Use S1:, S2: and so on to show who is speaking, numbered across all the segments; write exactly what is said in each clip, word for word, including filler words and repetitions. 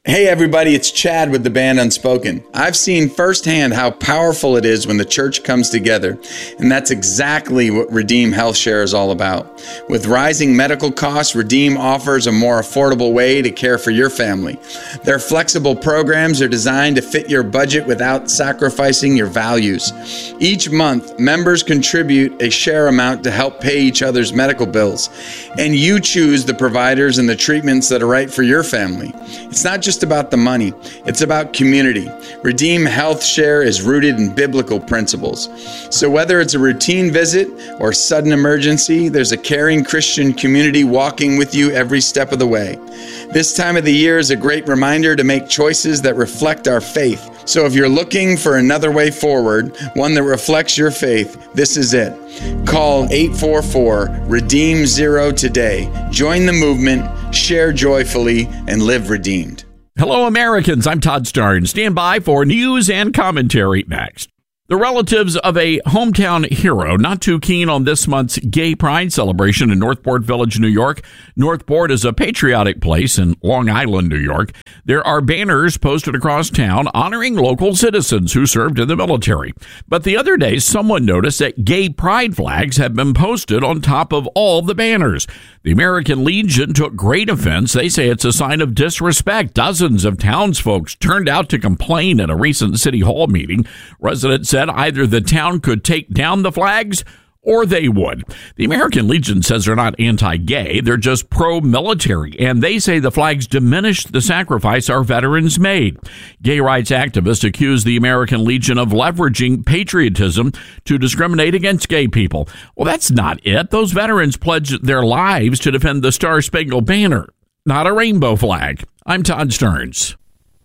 S1: Hey everybody, it's Chad with the band Unspoken. I've seen firsthand how powerful it is when the church comes together, and that's exactly what Redeem Health Share is all about. With rising medical costs, Redeem offers a more affordable way to care for your family. Their flexible programs are designed to fit your budget without sacrificing your values. Each month, members contribute a share amount to help pay each other's medical bills, and you choose the providers and the treatments that are right for your family. It's not just about the money, it's about community. Redeem Health Share is rooted in biblical principles. So whether it's a routine visit or sudden emergency, there's a caring Christian community walking with you every step of the way. This time of the year is a great reminder to make choices that reflect our faith. So if you're looking for another way forward, one that reflects your faith, this is it. Call eight four four, redeem zero today. Join the movement, share joyfully, and live redeemed.
S2: Hello, Americans. I'm Todd Starnes. Stand by for news and commentary next. The relatives of a hometown hero not too keen on this month's Gay Pride celebration in Northport Village, New York. Northport is a patriotic place in Long Island, New York. There are banners posted across town honoring local citizens who served in the military. But the other day, someone noticed that gay pride flags have been posted on top of all the banners. The American Legion took great offense. They say it's a sign of disrespect. Dozens of townsfolk turned out to complain at a recent city hall meeting. Residents said either the town could take down the flags or they would. The American Legion says they're not anti-gay, they're just pro-military, and they say the flags diminish the sacrifice our veterans made. Gay rights activists accuse the American Legion of leveraging patriotism to discriminate against gay people. Well, that's not it. Those veterans pledged their lives to defend the Star-Spangled Banner, not a rainbow flag. I'm Todd Starnes.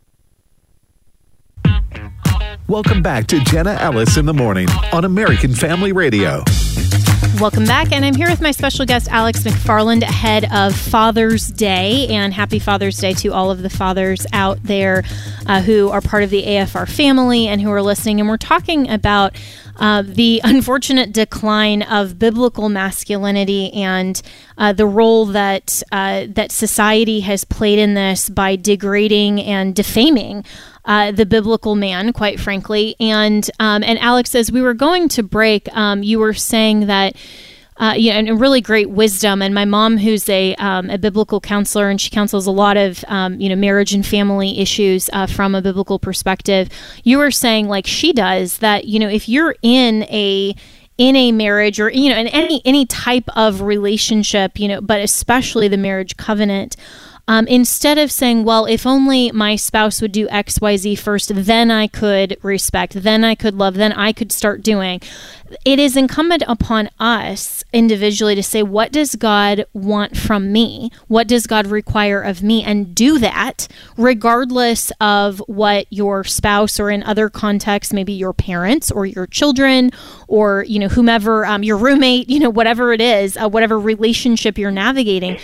S3: Welcome back to Jenna Ellis in the Morning on American Family Radio.
S4: Welcome back, and I'm here with my special guest, Alex McFarland, ahead of Father's Day, and happy Father's Day to all of the fathers out there uh, who are part of the A F R family and who are listening. And we're talking about uh, the unfortunate decline of biblical masculinity and uh, the role that uh, that society has played in this by degrading and defaming Uh, the biblical man, quite frankly. And um, and Alex, as we were going to break, um, you were saying that, uh, you know, and really great wisdom. And my mom, who's a um, a biblical counselor, and she counsels a lot of, um, you know, marriage and family issues uh, from a biblical perspective. You were saying, like she does, that, you know, if you're in a in a marriage or, you know, in any any type of relationship, you know, but especially the marriage covenant, Um, instead of saying, well, if only my spouse would do X, Y, Z first, then I could respect, then I could love, then I could start doing. It is incumbent upon us individually to say, what does God want from me? What does God require of me? And do that regardless of what your spouse, or in other contexts, maybe your parents or your children or, you know, whomever, um, your roommate, you know, whatever it is, uh, whatever relationship you're navigating.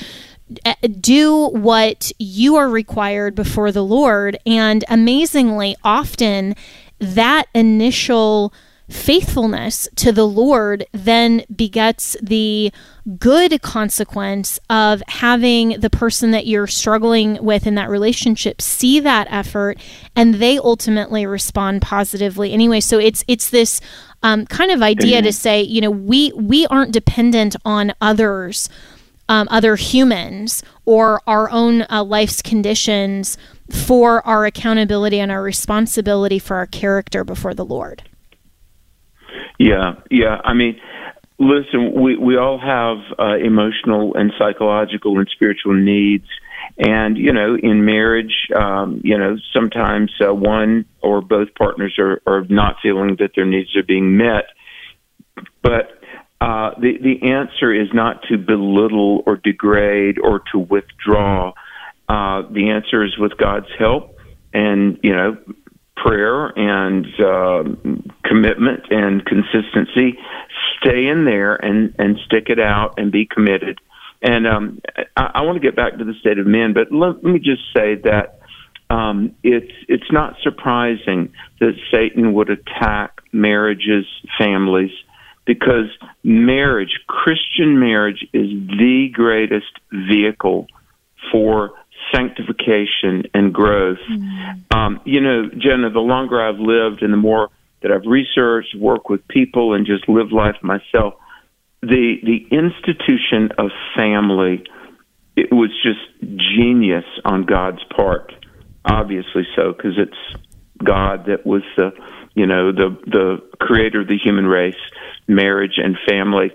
S4: Do what you are required before the Lord. And amazingly, often that initial faithfulness to the Lord then begets the good consequence of having the person that you're struggling with in that relationship see that effort, and they ultimately respond positively anyway. So it's it's this um, kind of idea to say, you know, we we aren't dependent on others, Um, other humans, or our own uh, life's conditions for our accountability and our responsibility for our character before the Lord.
S5: Yeah, yeah. I mean, listen, we, we all have uh, emotional and psychological and spiritual needs. And, you know, in marriage, um, you know, sometimes uh, one or both partners are, are not feeling that their needs are being met. But Uh, the, the answer is not to belittle or degrade or to withdraw. Uh, the answer is, with God's help and, you know, prayer and uh, commitment and consistency, stay in there and, and stick it out and be committed. And um, I, I want to get back to the state of men, but let, let me just say that um, it's it's not surprising that Satan would attack marriages, families, because marriage, Christian marriage, is the greatest vehicle for sanctification and growth. Mm. Um, you know, Jenna, the longer I've lived and the more that I've researched, worked with people, and just lived life myself, the the institution of family, it was just genius on God's part. Obviously so, because it's God that was the, you know, the the creator of the human race, marriage and family.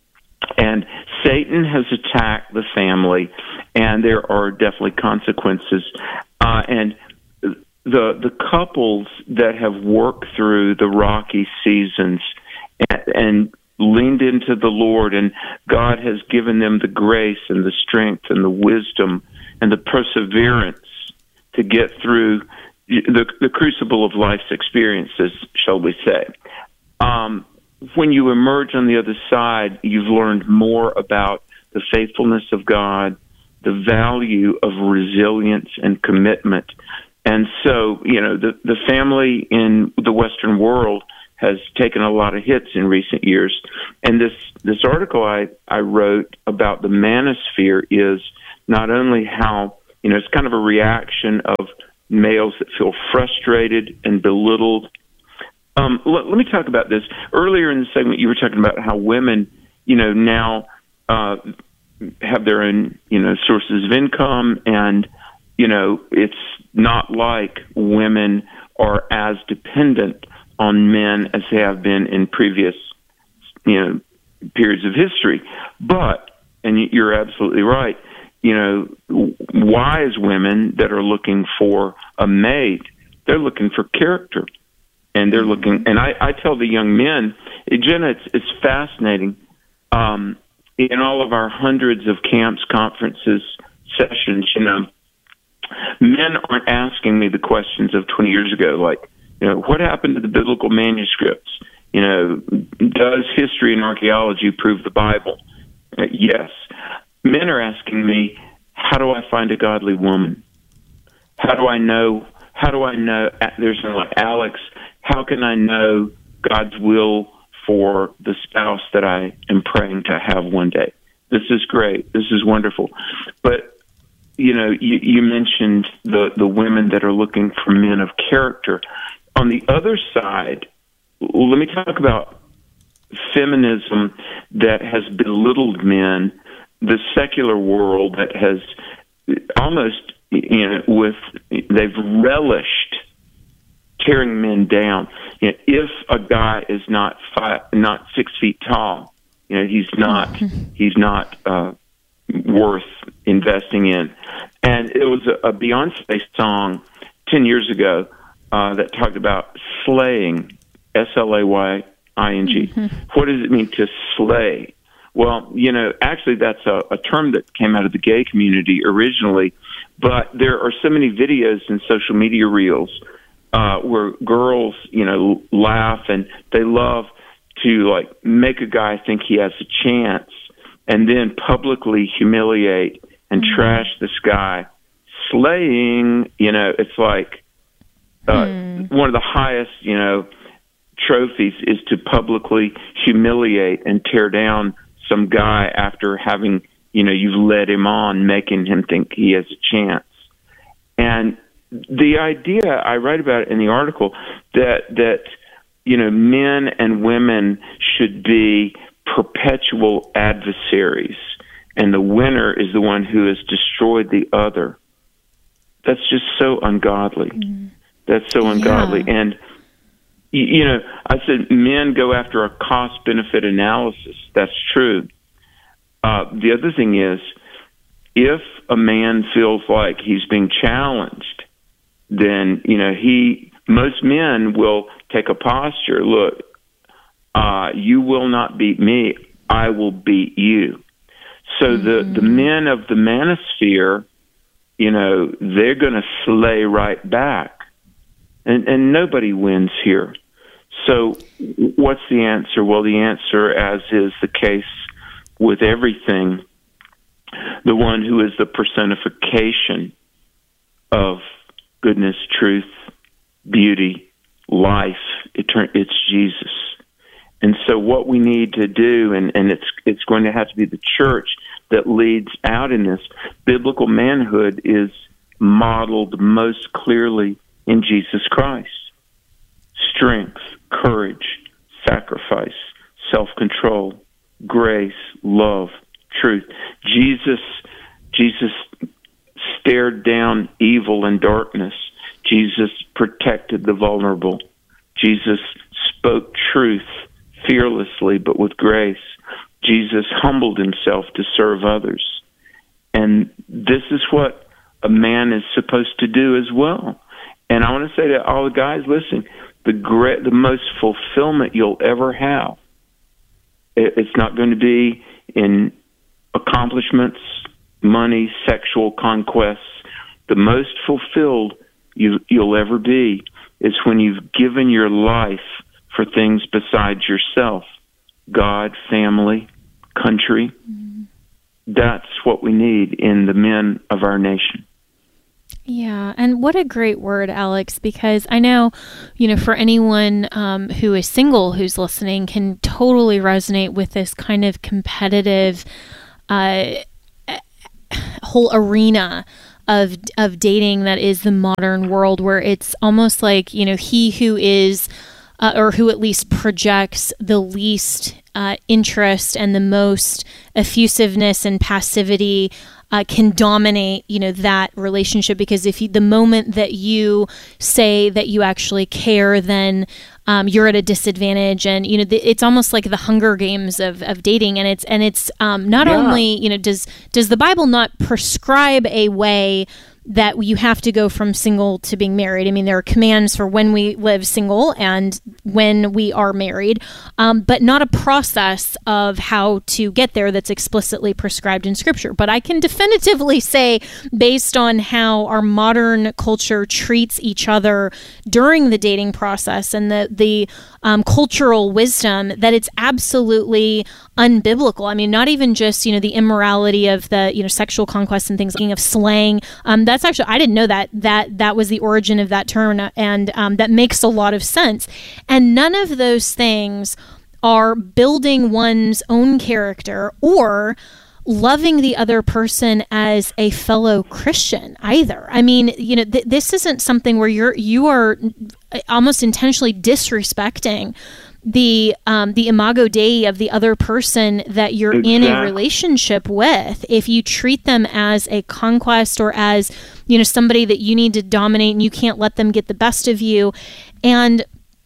S5: And Satan has attacked the family, and there are definitely consequences. Uh, and the the couples that have worked through the rocky seasons and, and leaned into the Lord, and God has given them the grace and the strength and the wisdom and the perseverance to get through the, the crucible of life's experiences, shall we say. Um, when you emerge on the other side, you've learned more about the faithfulness of God, the value of resilience and commitment. And so, you know, the, the family in the Western world has taken a lot of hits in recent years. And this, this article I, I wrote about the manosphere is not only how, you know, it's kind of a reaction of males that feel frustrated and belittled. Um, let, let me talk about this. Earlier in the segment, you were talking about how women, you know, now uh, have their own, you know, sources of income, and, you know, it's not like women are as dependent on men as they have been in previous, you know, periods of history. But, and you're absolutely right, you know, wise women that are looking for a mate, they're looking for character. And they're looking, and I, I tell the young men, Jenna, it's, it's fascinating. Um, in all of our hundreds of camps, conferences, sessions, you know, men aren't asking me the questions of twenty years ago, like, you know, what happened to the biblical manuscripts? You know, does history and archaeology prove the Bible? Uh, yes. Men are asking me, how do I find a godly woman? How do I know, how do I know, there's no like, Alex, how can I know God's will for the spouse that I am praying to have one day? This is great. This is wonderful. But, you know, you, you mentioned the, the women that are looking for men of character. On the other side, let me talk about feminism that has belittled men, the secular world that has almost, you know, with, they've relished tearing men down. You know, if a guy is not five, not six feet tall, you know, he's not he's not uh, worth investing in. And it was a, a Beyonce song ten years ago uh, that talked about slaying, S L A Y I N G. Mm-hmm. What does it mean to slay? Well, you know, actually that's a, a term that came out of the gay community originally, but there are so many videos and social media reels uh, where girls, you know, laugh and they love to, like, make a guy think he has a chance and then publicly humiliate and mm-hmm. trash this guy. Slaying, you know, it's like uh, mm. one of the highest, you know, trophies is to publicly humiliate and tear down some guy after having, you know, you've led him on, making him think he has a chance. And the idea, I write about it in the article, that, that, you know, men and women should be perpetual adversaries, and the winner is the one who has destroyed the other. That's just so ungodly. Mm. That's so ungodly. Yeah. And, you know, I said men go after a cost-benefit analysis. That's true. Uh, the other thing is, if a man feels like he's being challenged, then, you know, he, most men will take a posture. Look, uh, you will not beat me. I will beat you. So mm-hmm. the, the men of the manosphere, you know, they're going to slay right back. And, and nobody wins here. So what's the answer? Well, the answer, as is the case with everything, the one who is the personification of goodness, truth, beauty, life, etern- it's Jesus. And so what we need to do, and, and it's it's going to have to be the church that leads out in this, biblical manhood is modeled most clearly in Jesus Christ. Strength, courage, sacrifice, self-control, grace, love, truth. Jesus, Jesus stared down evil and darkness. Jesus protected the vulnerable. Jesus spoke truth fearlessly but with grace. Jesus humbled himself to serve others. And this is what a man is supposed to do as well. And I want to say to all the guys listening, the great, the most fulfillment you'll ever have, it's not going to be in accomplishments, money, sexual conquests. The most fulfilled you, you'll ever be is when you've given your life for things besides yourself. God, family, country. Mm-hmm. That's what we need in the men of our nation.
S4: Yeah, and what a great word, Alex, because I know, you know, for anyone um, who is single who's listening can totally resonate with this kind of competitive uh, whole arena of of dating that is the modern world, where it's almost like, you know, he who is uh, or who at least projects the least uh, interest and the most effusiveness and passivity Uh, can dominate, you know, that relationship. Because if you, the moment that you say that you actually care, then um, you're at a disadvantage. And you know, the, it's almost like the Hunger Games of, of dating. And it's and it's um, not yeah. only, you know, does does the Bible not prescribe a way that you have to go from single to being married? I mean, there are commands for when we live single and when we are married, um, but not a process of how to get there that's explicitly prescribed in Scripture. But I can definitively say, based on how our modern culture treats each other during the dating process and the, the um, cultural wisdom, that it's absolutely unbiblical. I mean, not even just, you know, the immorality of the, you know, sexual conquest and things, of slaying. Um, that's actually, I didn't know that, that that was the origin of that term, and um, that makes a lot of sense. And none of those things are building one's own character or loving the other person as a fellow Christian either. I mean, you know, th- this isn't something where you're, you are almost intentionally disrespecting the um, the imago Dei of the other person that you're exactly. in a relationship with, if you treat them as a conquest or as, you know, somebody that you need to dominate and you can't let them get the best of you. And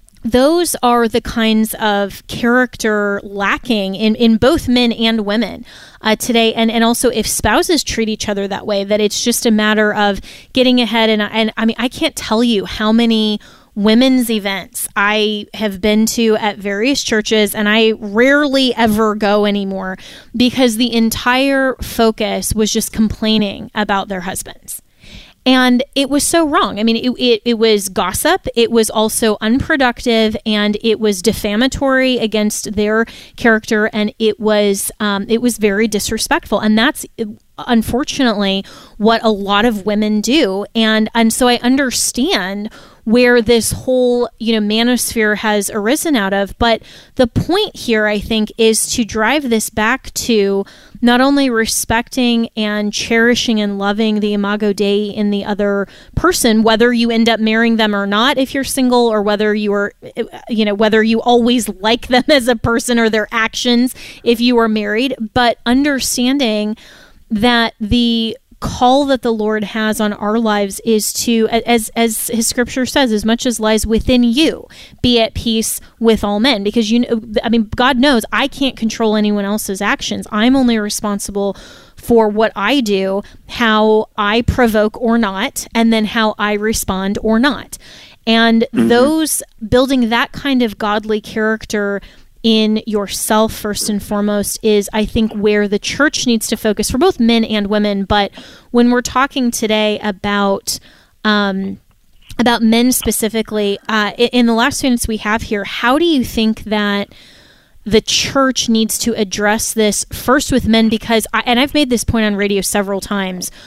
S4: those are the kinds of character lacking in, in both men and women uh, today. And, and also if spouses treat each other that way, that it's just a matter of getting ahead. And, and I mean, I can't tell you how many women's events I have been to at various churches, and I rarely ever go anymore because the entire focus was just complaining about their husbands. And it was so wrong. I mean, it, it, it was gossip. It was also unproductive, and it was defamatory against their character, and it was um, it was very disrespectful. And that's unfortunately what a lot of women do. And and so I understand where this whole, you know, manosphere has arisen out of. But the point here, I think, is to drive this back to not only respecting and cherishing and loving the imago Dei in the other person, whether you end up marrying them or not if you're single, or whether you are, you know, whether you always like them as a person or their actions if you are married, but understanding that the call that the Lord has on our lives is to, as as his scripture says, as much as lies within you, be at peace with all men. Because, you know, I mean, God knows I can't control anyone else's actions. I'm only responsible for what I do, how I provoke or not, and then how I respond or not. And mm-hmm. those, building that kind of godly character in yourself first and foremost is, I think, where the church needs to focus for both men and women. But when we're talking today about um, about men specifically, uh, in the last few minutes we have here, how do you think that the church needs to address this first with men? Because, I, and I've made this point on radio several times,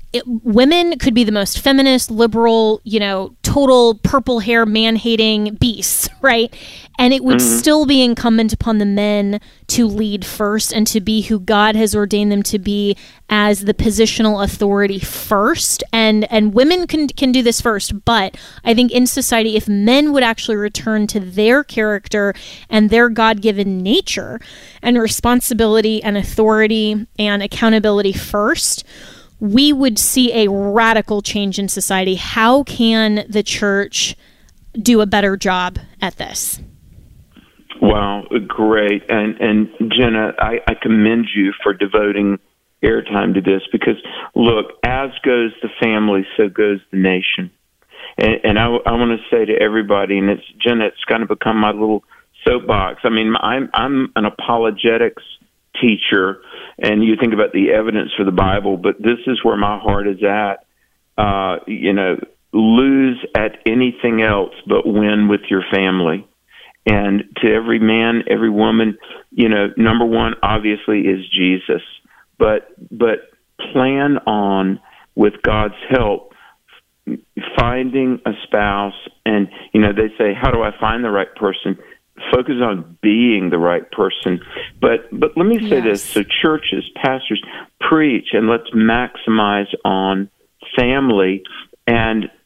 S4: it, women could be the most feminist, liberal, you know, total purple hair, man-hating beasts, right? And it would mm-hmm. still be incumbent upon the men to lead first and to be who God has ordained them to be as the positional authority first. And and women can can do this first, but I think in society, if men would actually return to their character and their God-given nature and responsibility and authority and accountability first, we would see a radical change in society. How can the church do a better job at this?
S5: Wow, great. And and Jenna, I, I commend you for devoting airtime to this because, look, as goes the family, so goes the nation. And, and I, I want to say to everybody, and it's Jenna, it's kind of become my little soapbox. I mean, I'm I'm an apologetics teacher, and you think about the evidence for the Bible, but this is where my heart is at. Uh, you know, lose at anything else but win with your family. And to every man, every woman, you know, number one obviously is Jesus, but but plan on, with God's help, finding a spouse. And you know, they say, how do I find the right person? Focus on being the right person. But but let me say yes. this. So churches, pastors, preach, and let's maximize on family. And